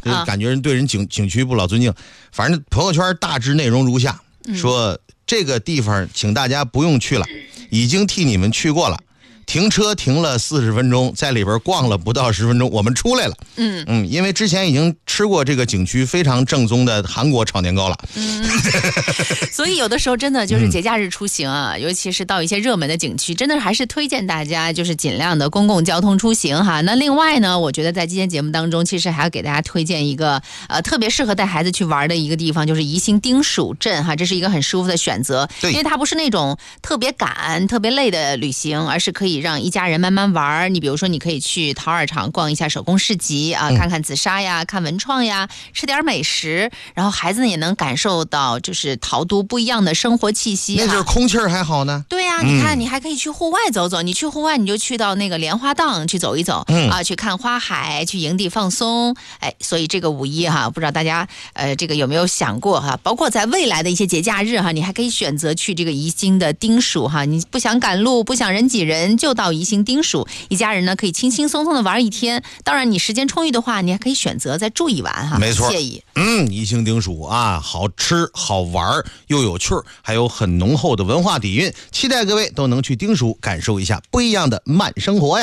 就感觉人对人景区不老尊敬。反正朋友圈大致内容如下，说这个地方请大家不用去了，已经替你们去过了。停车停了40分钟，在里边逛了不到10分钟，我们出来了。因为之前已经吃过这个景区非常正宗的韩国炒年糕了。 所以有的时候真的就是节假日出行啊，尤其是到一些热门的景区，真的还是推荐大家就是尽量的公共交通出行哈。那另外呢，我觉得在今天节目当中，其实还要给大家推荐一个特别适合带孩子去玩的一个地方，就是宜兴丁蜀镇哈，这是一个很舒服的选择，因为它不是那种特别赶、特别累的旅行，而是可以让一家人慢慢玩。你比如说，你可以去陶二厂逛一下手工市集啊，看看紫砂呀，看文创呀，吃点美食，然后孩子呢也能感受到就是陶都不一样的生活气息。 那就是空气还好呢。 对呀，你看，你还可以去户外走走。你去户外，你就去到那个莲花荡去走一走，去看花海，去营地放松。所以这个五一哈，不知道大家这个有没有想过哈？包括在未来的一些节假日哈，你还可以选择去这个宜兴的丁蜀哈。你不想赶路，不想人挤人，就到宜兴丁蜀，一家人呢可以轻轻松松的玩一天。当然，你时间充裕的话，你还可以选择再住一晚哈， 没错， 惬意。 宜兴丁蜀啊，好吃好玩又有趣，还有很浓厚的文化底蕴。期待各位都能去丁蜀感受一下不一样的慢生活呀。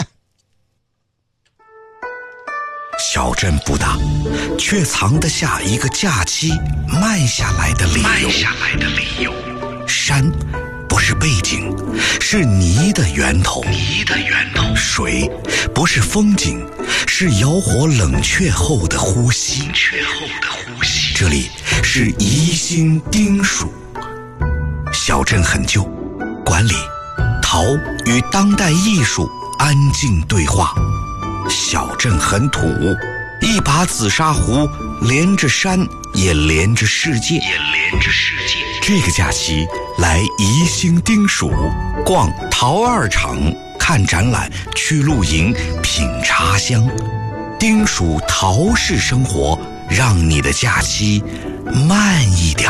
小镇不大，却藏得下一个假期慢下来的理由。山不是背景，是泥的源头。水不是风景，是窑火冷却后的呼吸。这里是宜兴丁蜀。小镇很旧，管理陶与当代艺术安静对话。小镇很土，一把紫砂壶连着山也连着世界。这个假期来宜兴丁蜀，逛陶二厂，看展览，去露营，品茶香。丁蜀陶式生活，让你的假期慢一点。